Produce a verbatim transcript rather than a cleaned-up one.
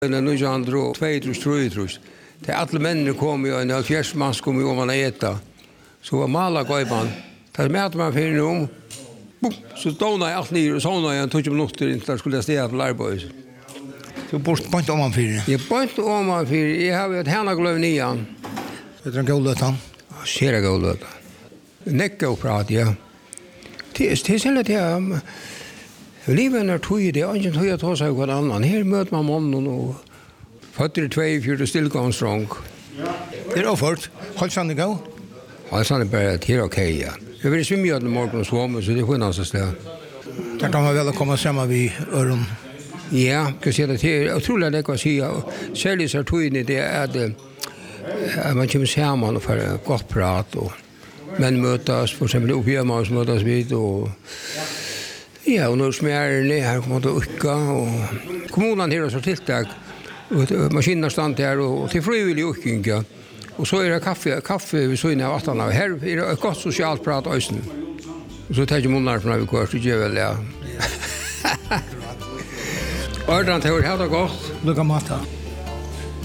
När nu jag andra två tre tre. Det alla män kom ju en fjärs man kom ju om man äta. Så var mala gojban. Där mäter man för rum. Så dona jag allt ner och såna jag tog minuter inte skulle jag städa på Larboys. Så bort på inte om man för. Jag på inte om man för. Jag har ett härna glöv nian. Det är en golötan. Ser jag golötan. Näcka och prat ja. Det är istället jag livet är tog det och inte tog jag ta sig vad annan. Här möter man mannen och fötter två för still going strong. Det är offert. Håll sann gå. Håll sann bara det är okej ja. Jag vill svimma i morgon och svåma så det skönast att ställa. Där kan man väl komma samman vid öron. Ja, kan säga det är otroligt det kan säga. Särskilt så tog det är att att man kommer samman och för gott prat och men mötas för exempel uppe i man mötas vid och ja, och nu smär det här kommer att öka och kommunen här så tilltag och maskinerna stannar där och till frivillig ökning och så är det kaffe kaffe vid så inne av vattnet och här är det gott socialt prat östen och så tar ju munnar från vi kör till väl ja. Ordentligt har det gott. Lukka mata.